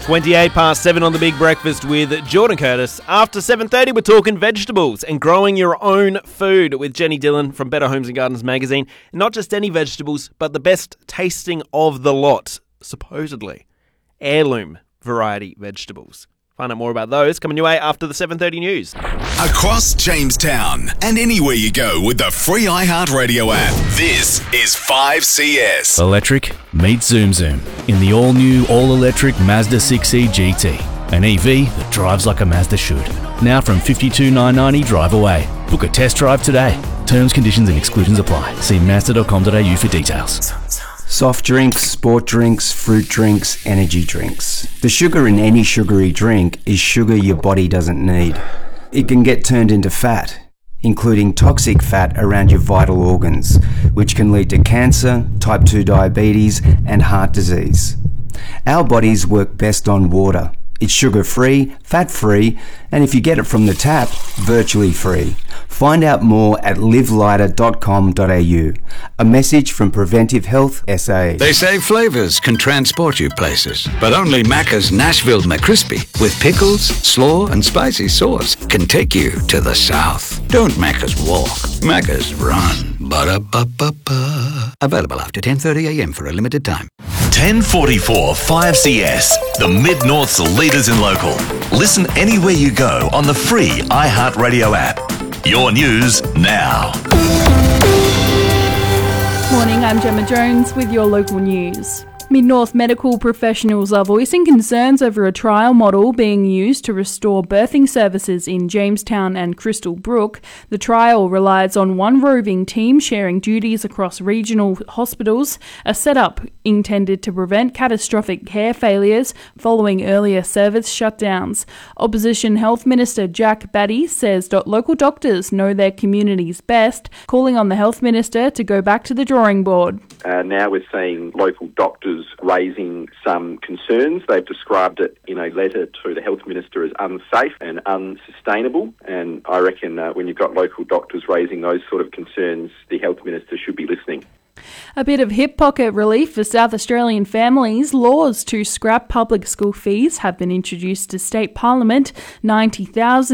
7:28 on the Big Breakfast with Jordan Curtis. After 7:30, we're talking vegetables and growing your own food with Jenny Dillon from Better Homes and Gardens magazine. Not just any vegetables, but the best tasting of the lot, supposedly. Heirloom variety vegetables. Find out more about those coming your way after the 7:30 news. Across Jamestown and anywhere you go with the free iHeartRadio app. This is 5CS. Electric meets Zoom Zoom in the all-new, all-electric Mazda 6e GT. An EV that drives like a Mazda should. Now from $52,990 drive away. Book a test drive today. Terms, conditions and exclusions apply. See Mazda.com.au for details. Soft drinks, sport drinks, fruit drinks, energy drinks. The sugar in any sugary drink is sugar your body doesn't need. It can get turned into fat, including toxic fat around your vital organs, which can lead to cancer, type 2 diabetes, and heart disease. Our bodies work best on water. It's sugar-free, fat-free, and if you get it from the tap, virtually free. Find out more at livelighter.com.au. A message from Preventive Health SA. They say flavours can transport you places, but only Macca's Nashville McCrispy with pickles, slaw and spicy sauce can take you to the south. Don't Macca's walk, Macca's run. Ba-da-ba-ba-ba. Available after 10:30am for a limited time. 1044 5CS, the Mid-North's leaders in local. Listen anywhere you go on the free iHeartRadio app. Your news now. Morning, I'm Gemma Jones with your local news. Mid-North medical professionals are voicing concerns over a trial model being used to restore birthing services in Jamestown and Crystal Brook. The trial relies on one roving team sharing duties across regional hospitals, a setup intended to prevent catastrophic care failures following earlier service shutdowns. Opposition Health Minister Jack Batty says local doctors know their communities best, calling on the Health Minister to go back to the drawing board. Now we're seeing local doctors raising some concerns. They've described it in a letter to the Health Minister as unsafe and unsustainable. And I reckon when you've got local doctors raising those sort of concerns, the Health Minister should be listening. A bit of hip pocket relief for South Australian families. Laws to scrap public school fees have been introduced to state parliament. 90,000